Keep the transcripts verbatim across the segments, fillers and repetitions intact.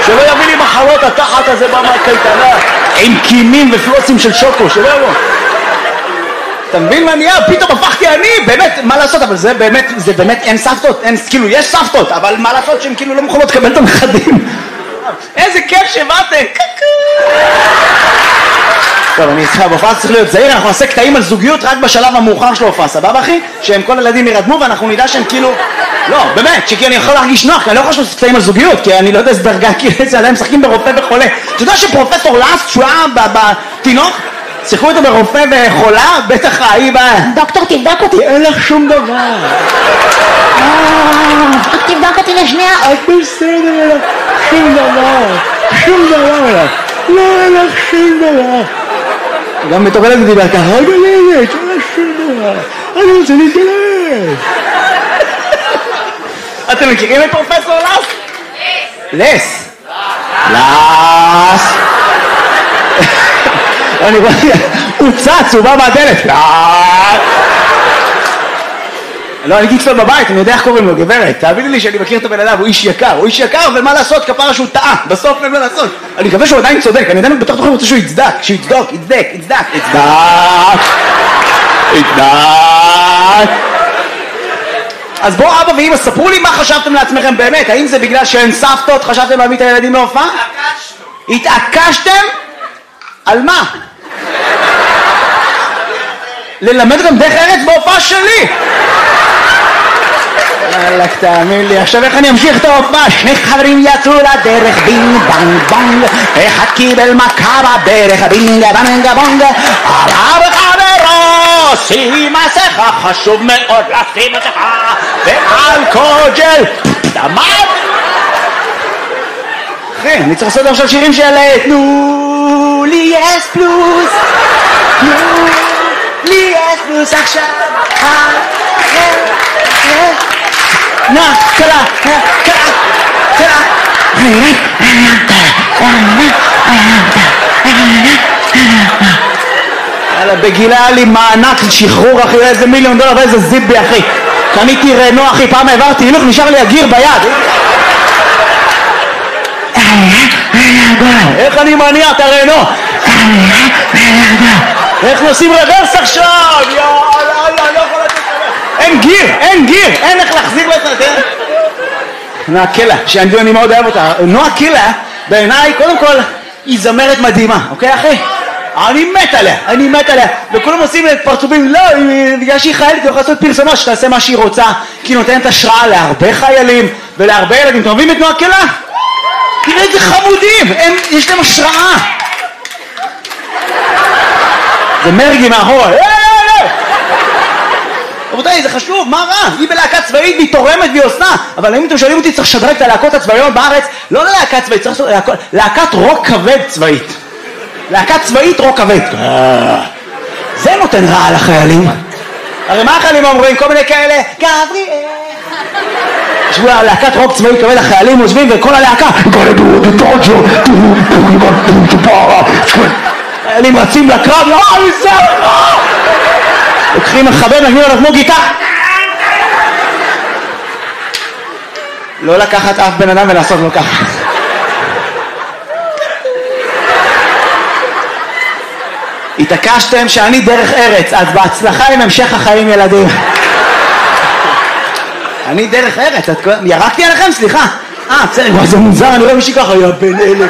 שלא יביא לי מחלות התחת הזה במקייטנה עם קינים ופלוסים של שוקו, שלא יבוא. אתה מבין מה נהיה? פתאום הפכתי אני, באמת, מה לעשות? אבל זה באמת, זה באמת, אין סבתות, אין, כאילו, יש סבתות, אבל מה לעשות שהן כאילו לא מוכנות לקבל את הנכדים? איזה כיף שבאתם! טוב, אני איתך, בהופעה צריך להיות זהיר, אנחנו נעשה קטעים על זוגיות רק בשלב המאוחר של ההופעה, סבבה אחי? שהם כל הילדים ירדמו ואנחנו נדע שהם כאילו... לא, באמת, שכי אני יכול להרגיש נוח, כי אני לא יכול לעשות קטעים על זוגיות, כי אני לא יודע איזה דרגה, כי זה עדיין משחקים ברופא וחולה. אתה יודע שפרופסור לאסט, שהוא היה בתינוק, שיחקו אותו ברופא וחולה, בטח ההיא בא... דוקטור, תבדק אותי. אין לך שום דבר. רק תבדק אותי לשנייה. את בסדר, שום דבר, שום דבר. לא, אין לך שום דבר. גם בתור ילד דיבר ככה, רגע לילד, אין לך שום דבר. אני רוצה להתגלש. אתם מכירים את פרופסור לס? לס. לס. אני רואה, הוא צץ, הוא בא מהדלת. לא, אני אגיד קצת בבית, אני יודע איך קוראים לו, גברת. תאביני לי שאני מכיר את הבן אדם, הוא איש יקר. הוא איש יקר, ומה לעשות? כפרה שהוא טעה. בסוף אין מה לעשות. אני מקווה שהוא עדיין צודק. אני עדיין בתוך תוכן רוצה שהוא יצדק. שהוא יצדוק, יצדק, יצדק, יצדק. יצדק. אז בואו אבא ואמא, ספרו לי מה חשבתם לעצמכם באמת. האם זה בגלל שאין סבתות, חשבתם להביא את הילדים להופעה? התעקשנו. התעקשתם? על מה? ללמד גם דרך ארץ בהופעה שלי. אלק, תאמין לי, עכשיו איך אני אמשיך את ההופעה? שני חברים יצאו לדרך, בינג בנג בונג, אחד קיבל מכה בדרך, בינג בנג בונג, הרב חברו, שים מסכה, חשוב מאוד לשים מסכה, ואלכוג'ל, דמד. אחי, אני צריך לעשות עכשיו שירים של תנו לי אס פלוס, תנו לי אס פלוס עכשיו, נה, קלה, קלה, קלה. יאללה, בגילה היה לי מענק שחרור אחי, איזה מיליון דולר ואיזה זיבי אחי. קניתי רנו אחי, פעם העברתי הילוך, נשאר לי הגיר ביד. איך אני מניע את הרנו? איך נוסעים רוורס עכשיו? יאללה, לא יכול לתת לך. אין גיר, אין גיר, אין איך להחזיר לו את הדרך. נועה קילה, שאני מאוד אוהב אותה. נועה קילה, בעיניי, קודם כל, היא זמרת מדהימה, אוקיי אחי? אני מת עליה, אני מת עליה. וכולם עושים את פרצופים, לא, בגלל שהיא חיילת, היא יכולה לעשות פרסומה שתעשה מה שהיא רוצה, כי היא נותנת השראה להרבה חיילים ולהרבה ילדים. אתם אוהבים את נועה קילה? תראה איזה חמודים, הם, יש להם השראה. זה מרגי מאחורה. רבותיי, זה חשוב, מה רע? היא בלהקה צבאית והיא תורמת והיא עושה. אבל אם אתם שואלים אותי, צריך לשדרג את הלהקות הצבאיות בארץ, לא ללהקה צבאית, צריך לעשות להקת רוק כבד צבאית. להקה צבאית רוק כבד. זה נותן רע לחיילים. הרי מה החיילים אומרים? כל מיני כאלה, גבריאל. ישבו להקת רוק צבאי כבד, החיילים עוזבים וכל הלהקה חיילים רצים לקרב, לא, אני זה, לא! לוקחים מחבר, נגנים עליו כמו גיטה. לא לקחת אף בן אדם ולעשות לו ככה. התעקשתם שאני דרך ארץ, אז בהצלחה עם המשך החיים ילדים. אני דרך ארץ, ירקתי עליכם? סליחה. אה, בסדר, זה מוזר, אני רואה מישהי ככה, יא בן אלה.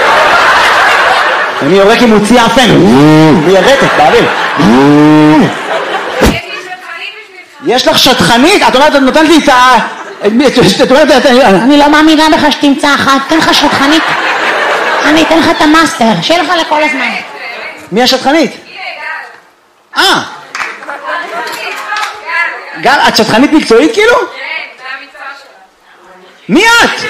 אני יורק עם מוציא אפן, וירקת, באוויר. יש לך שטחנית? את אומרת, את נותנת לי את ה... אני לא מאמינה בך שתמצא אחת, תן לך שטחנית. אני אתן לך את המאסטר, שיהיה לך לכל הזמן. מי השטחנית? אה. גל, את שטחנית מקצועית כאילו? כן, זה המקצוע שלה. מי את?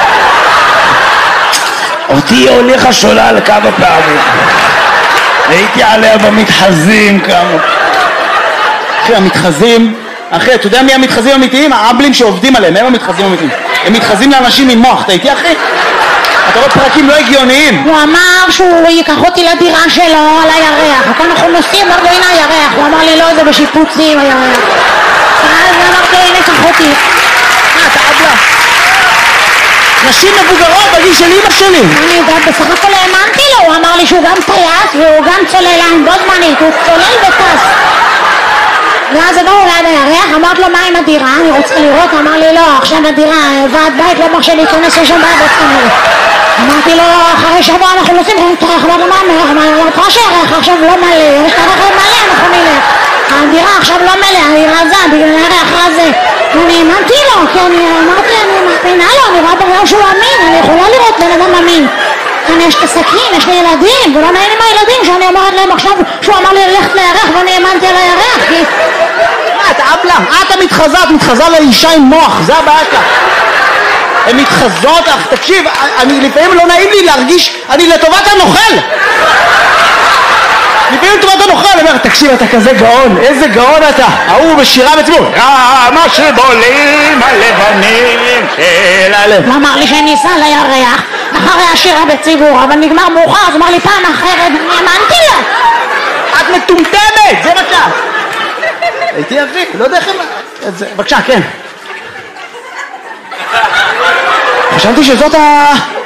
אותי הוליכה שולל כמה פעמים. הייתי עליה במתחזים כמה. אחי, המתחזים, אחי, אתה יודע מי המתחזים האמיתיים? האבלים שעובדים עליהם, הם המתחזים האמיתיים. הם מתחזים לאנשים עם מוח, אתה איתי אחי? אתה רואה פרקים לא הגיוניים. הוא אמר שהוא ייקח אותי לדירה שלו על הירח, וכל אנחנו נוסעים, אמרתי הנה הירח, הוא אמר לי לא, זה בשיפוצים הירח. אז אמרתי הנה קח אותי. אה, אתה אבלה. נשים מבוגרות בגיל של אמא שלי. אני יודעת, בסך הכל האמנתי לו, הוא אמר לי שהוא גם טייס והוא גם צוללן בו זמנית, הוא צולל וטס. ואז עברנו ליד הירח, אמרת לו מה עם הדירה, אני רוצה לראות, אמר לי לא, עכשיו הדירה, ועד בית לא מרשה להיכנס לשם בעד עצמנו. אמרתי לו, אחרי שבוע אנחנו נוסעים, אמרת לו מה מלך, אמרת לו שהירח עכשיו לא מלא, יש את הרכב מלא, אנחנו נלך. הדירה עכשיו לא מלאה, היא רזה, בגלל הירח רזה. אני האמנתי לו, כי אני אמרתי, אני מאמינה לו, אני רואה בגלל שהוא אמין, אני יכולה לראות בן אדם אמין. כאן יש את הסכין, יש לי ילדים, ולא נעים עם הילדים שאני אומרת להם עכשיו שהוא אמר לי ללכת לירח ואני האמנתי על הירח. מה, את אבלה? את המתחזה, את מתחזה לאישה עם מוח, זה הבעיה שלך. הן מתחזות, אך תקשיב, אני לפעמים לא נעים לי להרגיש, אני לטובת הנוכל. לפעמים לטובת הנוכל, אני אומר, תקשיב, אתה כזה גאון, איזה גאון אתה. ההוא בשירה בציבור, כמה שבולים הלבנים של הלב. הוא אמר לי שאני אסע לירח אחרי השירה בציבור, אבל נגמר מאוחר, אז אמר לי פעם אחרת, אני האמנתי לה. את מטומטמת, זה מה שאת. הייתי יביא, לא יודע איך הם... בבקשה, כן. חשבתי שזאת ה...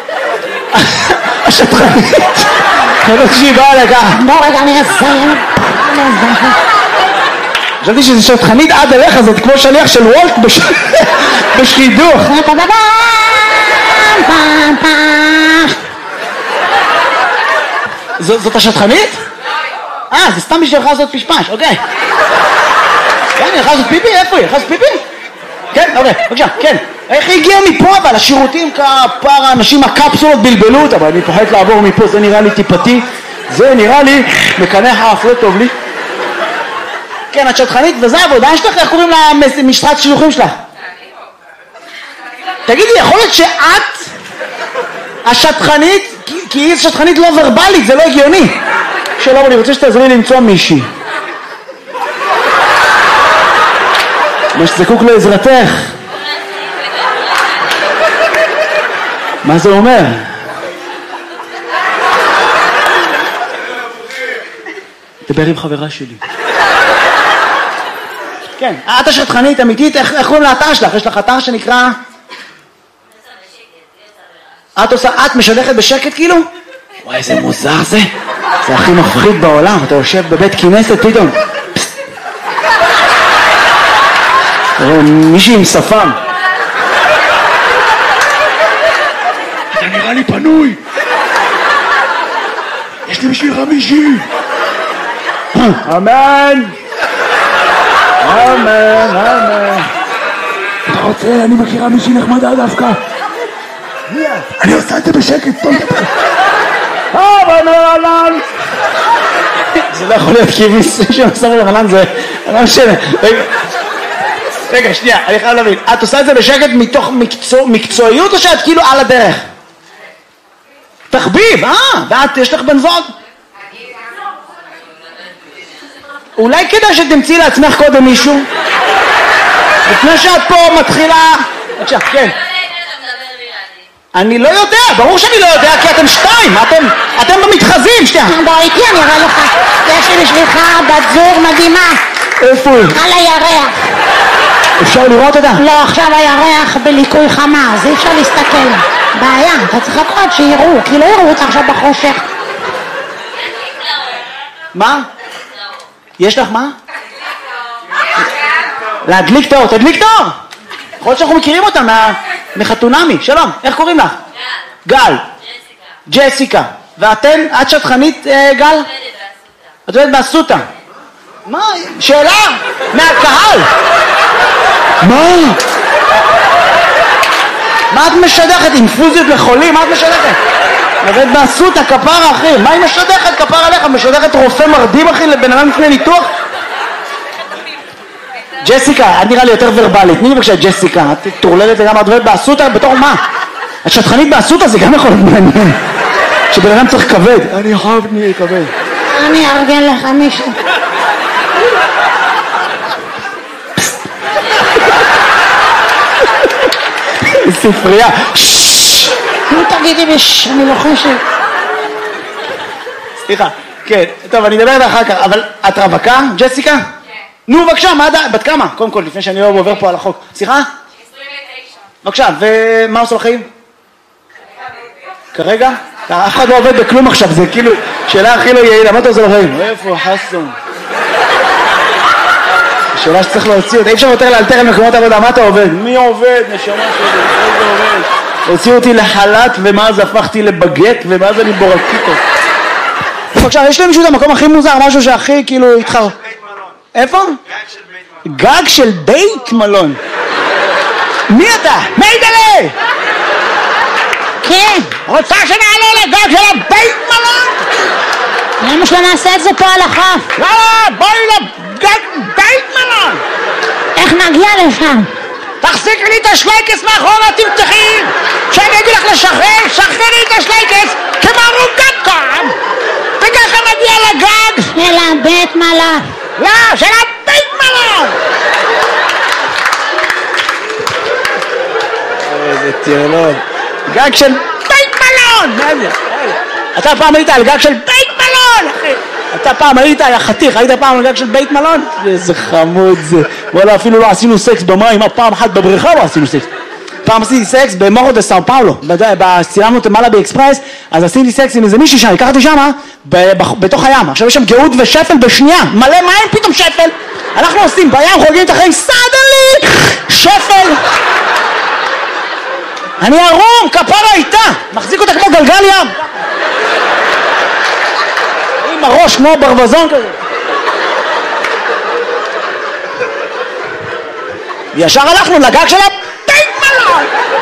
השטחנית. חשבתי שהיא באה לכך. בוא רגע, אני אסיים. חשבתי שזו שטחנית עד אליך, זאת כמו שליח של וולט בשחידוך. זאת השטחנית? אה, זה סתם בשבילך לעשות פשפש, אוקיי. כן, היא הלכה לעשות פיפי? איפה היא? הלכה לעשות פיפי? כן, אוקיי, בבקשה, כן. איך היא הגיעה מפה אבל? השירותים כפר האנשים הקפסולות בלבלו אותה, אבל אני פוחד לעבור מפה, זה נראה לי טיפתי, זה נראה לי מקנח האף, לא טוב לי. כן, את שטחנית, וזה העבודה שלך? איך קוראים למשרת שילוחים שלך? תגידי, יכול להיות שאת השטחנית, כי היא שטחנית לא ורבלית, זה לא הגיוני. שלום, אני רוצה שתעזרי לי למצוא מישהי. מה שזקוק לעזרתך. מה זה אומר? דבר עם חברה שלי. כן, את השטחנית אמיתית, איך קוראים לאתר שלך? יש לך אתר שנקרא... את עושה, את משדכת בשקט כאילו? וואי, איזה מוזר זה. זה הכי מפחיד בעולם, אתה יושב בבית כנסת פתאום. תראה, מישהי עם שפם. אתה נראה לי פנוי. יש לי בשבילך מישהי. אמן. אמן, אמן. אתה רוצה, אני מכירה מישהי נחמדה דווקא. אני עושה את זה בשקט, טוב. אמן, אמן. זה לא יכול להיות כי מישהו שעושה את הרלן זה... לא משנה. רגע, שנייה, אני חייב להבין. את עושה את זה בשקט מתוך מקצועיות או שאת כאילו על הדרך? תחביב, אה, ואת, יש לך בן זוג? אולי כדאי שתמצאי לעצמך קודם מישהו? לפני שאת פה מתחילה... בבקשה, כן. אני לא יודע, ברור שאני לא יודע, כי אתם שתיים, אתם, אתם במתחזים, שנייה. בוא איתי, אני אראה לך. יש לי בשבילך בת זוג מדהימה. איפה היא? על הירח. אפשר לראות אותה? לא, עכשיו הירח בליקוי חמה, אז אי אפשר להסתכל. בעיה, אתה צריך לחכות שיראו, כי לא יראו אותה עכשיו בחושך. מה? יש לך מה? להדליק את האור, תדליק את האור! יכול להיות שאנחנו מכירים אותה מחתונמי. שלום, איך קוראים לך? גל. גל. ג'סיקה. ג'סיקה. ואתן, את שטחנית, גל? את עובדת באסותא. מה? שאלה? מהקהל. מה? מה את משדכת? אינפוזיות לחולים? מה את משדכת? עובדת באסותא, כפרה אחי. מה היא משדכת? כפרה עליך. משדכת רופא מרדים אחי לבן אדם לפני ניתוח? ג'סיקה, את נראה לי יותר ורבלית. תני לי בבקשה ג'סיקה, את תורללת לגמרי, את עובדת באסותא בתור מה? את שטחנית באסותא, זה גם יכול להיות מעניין. שבן אדם צריך כבד. אני חייב נהיה כבד. אני ארגן לך מישהו. ספרייה. נו תגידי בש, אני לוחשת. סליחה, כן, טוב, אני אדבר עליה אחר כך, אבל את רווקה, ג'סיקה? כן. נו, בבקשה, מה עדיין? בת כמה? קודם כל, לפני שאני לא עובר פה על החוק. סליחה? עשרים ותשע. בבקשה, ומה עושה לחיים? כרגע? אף אחד לא עובד בכלום עכשיו, זה כאילו שאלה הכי לא יעילה, מה אתה עושה בחיים? איפה חסון? שאלה שצריך להוציא אותה, אי אפשר יותר לאלתר על מקומות עבודה, מה אתה עובד? מי עובד? נשמה שלי, איזה עובד? הוציאו אותי לחל"ת ומאז הפכתי לבגט ומאז אני בורקיטו. בבקשה, יש לי מישהו את המקום הכי מוזר, משהו שהכי כאילו התחר... איפה? גג של בית מלון. מי אתה? מיידלה! כן. רוצה שנעלה לגג של הבית מלון? למה שלא נעשה את זה פה על החוף? לא, בואי לגג בית מלון! איך נגיע לשם? תחזיקי לי את השלייקס מאחורה, תמתחי! כשאני אגיד לך לשחרר, שחררי את השלייקס כמו רוגטקום! וככה נגיע לגג! של הבית מלון. לא, של הבית מלון! איזה טירלון. גג של בית מלון! מה זה? אתה פעם היית על גג של בית מלון, אחי! אתה פעם היית, היה חתיך, היית פעם על גג של בית מלון? איזה חמוד זה. וואלה, אפילו לא עשינו סקס במים, פעם אחת בבריכה לא עשינו סקס. פעם עשיתי סקס במורו דה סאו פאולו, צילמנו את מלאבי אקספרס, אז עשיתי סקס עם איזה מישהי שם, לקחתי שמה, בתוך הים. עכשיו יש שם גאות ושפל בשנייה, מלא מים, פתאום שפל. אנחנו עושים בים, חוגגים את החיים, סדלי, שפל. אני ערום, כפרה איתה, מחזיק אותה כמו גלגל ים. עם הראש כמו ברווזון כזה. ישר הלכנו לגג של הבית מלון.